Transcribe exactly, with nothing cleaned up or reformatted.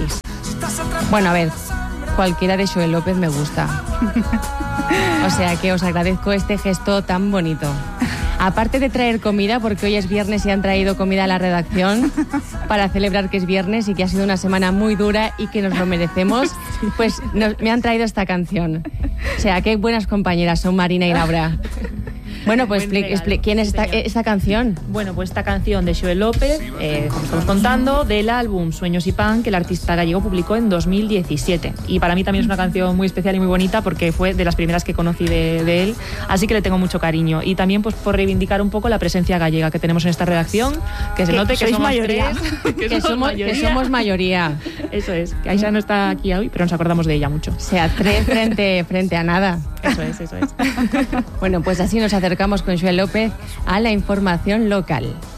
X. Bueno, a ver, cualquiera de Xoel López me gusta. O sea que os agradezco este gesto tan bonito. Aparte de traer comida, porque hoy es viernes y han traído comida a la redacción para celebrar que es viernes y que ha sido una semana muy dura y que nos lo merecemos, pues nos, me han traído esta canción. O sea, qué buenas compañeras son Marina y Laura. Bueno, pues expli- expli- ¿quién es esta, esta canción? Bueno, pues esta canción de Xoel López, eh, como estamos contando, del álbum Sueños y Pan, que el artista gallego publicó en dos mil diecisiete. Y para mí también es una canción muy especial y muy bonita porque fue de las primeras que conocí de, de él, así que le tengo mucho cariño. Y también pues por reivindicar un poco la presencia gallega que tenemos en esta redacción, que se que note que somos mayoría. Tres, que, que, somos somos, mayoría. que somos mayoría. Eso es, que Aisha no está aquí hoy, pero nos acordamos de ella mucho. O sea, tres frente, frente a nada. Eso es, eso es. Bueno, pues así nos acercamos con Xoel López a la información local.